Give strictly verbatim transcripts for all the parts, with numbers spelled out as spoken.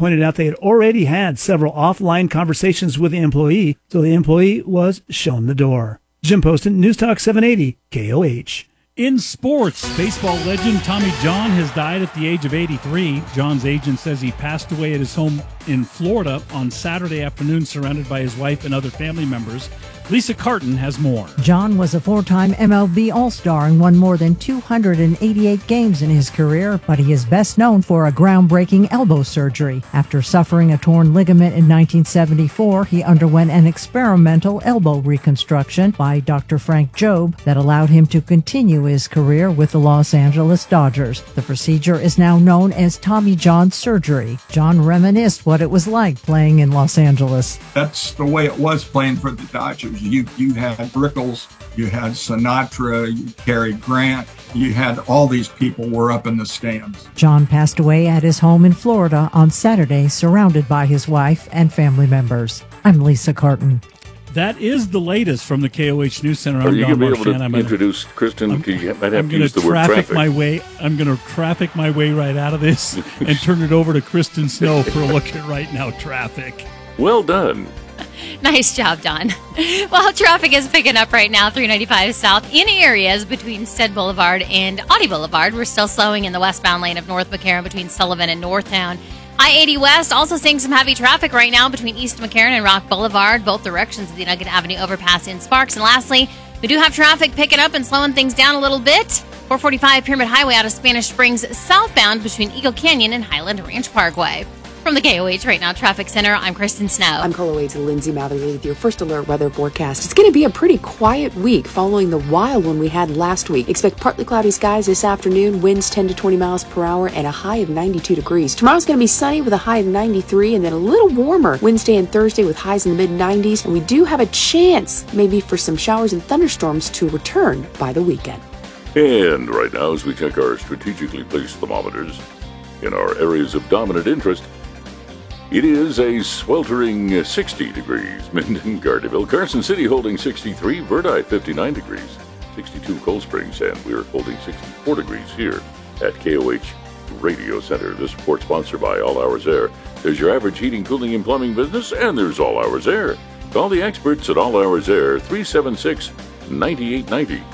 pointed out they had already had several offline conversations with the employee, so the employee was shown the door. Jim Poston, News Talk seven eighty, K O H. In sports, baseball legend Tommy John has died at the age of eighty-three. John's agent says he passed away at his home in Florida on Saturday afternoon, surrounded by his wife and other family members. Lisa Carton has more. John was a four-time M L B All-Star and won more than two hundred eighty-eight games in his career, but he is best known for a groundbreaking elbow surgery. After suffering a torn ligament in nineteen seventy-four, he underwent an experimental elbow reconstruction by Doctor Frank Jobe that allowed him to continue his career with the Los Angeles Dodgers. The procedure is now known as Tommy John surgery. John reminisced what it was like playing in Los Angeles. That's the way it was playing for the Dodgers. You you had Rickles, you had Sinatra, you Cary Grant, you had all these people were up in the stands. John passed away at his home in Florida on Saturday, surrounded by his wife and family members. I'm Lisa Carton. That is the latest from the K O H News Center. Are I'm you Don going to be able to I'm introduce gonna, Kristen? I'm, you might have I'm to use the word traffic. traffic. My way, I'm going to traffic my way right out of this and turn it over to Kristen Snow for a look at right now traffic. Well done. Nice job, Don. Well, traffic is picking up right now, three ninety-five south in areas between Stead Boulevard and Audie Boulevard. We're still slowing in the westbound lane of North McCarran between Sullivan and Northtown. I eighty West also seeing some heavy traffic right now between East McCarran and Rock Boulevard, both directions of the Nugget Avenue overpass in Sparks. And lastly, we do have traffic picking up and slowing things down a little bit. four forty-five Pyramid Highway out of Spanish Springs southbound between Eagle Canyon and Highland Ranch Parkway. From the K O H Right Now Traffic Center, I'm Kristen Snow. I'm Colo Aids and Lindsay Matherly with your first alert weather forecast. It's going to be a pretty quiet week following the wild one we had last week. Expect partly cloudy skies this afternoon, winds ten to twenty miles per hour, and a high of ninety-two degrees. Tomorrow's going to be sunny with a high of ninety-three, and then a little warmer Wednesday and Thursday with highs in the mid nineties. And we do have a chance maybe for some showers and thunderstorms to return by the weekend. And right now, as we check our strategically placed thermometers in our areas of dominant interest, it is a sweltering sixty degrees. Minden, Gardeville, Carson City holding sixty-three, Verdi fifty-nine degrees, sixty-two Cold Springs, and we're holding sixty-four degrees here at K O H Radio Center. This report sponsored by All Hours Air. There's your average heating, cooling, and plumbing business, and there's All Hours Air. Call the experts at All Hours Air, three seven six, nine eight nine zero.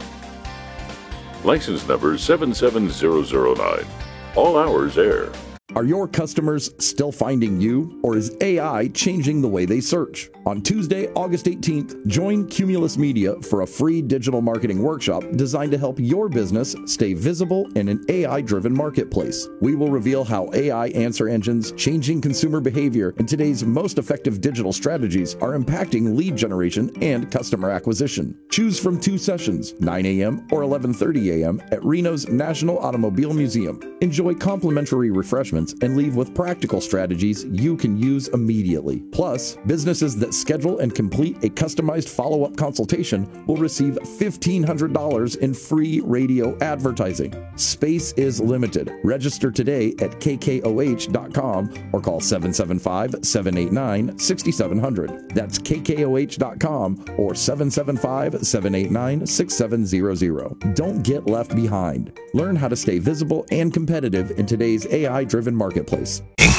License number seven seven zero zero nine. All Hours Air. Are your customers still finding you, or is A I changing the way they search? On Tuesday, August eighteenth, join Cumulus Media for a free digital marketing workshop designed to help your business stay visible in an A I-driven marketplace. We will reveal how A I answer engines, changing consumer behavior, and today's most effective digital strategies are impacting lead generation and customer acquisition. Choose from two sessions, nine a.m. or eleven thirty a.m. at Reno's National Automobile Museum. Enjoy complimentary refreshments and leave with practical strategies you can use immediately. Plus, businesses that schedule and complete a customized follow-up consultation will receive fifteen hundred dollars in free radio advertising. Space is limited. Register today at k k o h dot com or call seven seven five, seven eight nine, six seven zero zero. That's k k o h dot com or seven seven five, seven eight nine, six seven zero zero. Don't get left behind. Learn how to stay visible and competitive in today's A I-driven marketplace. In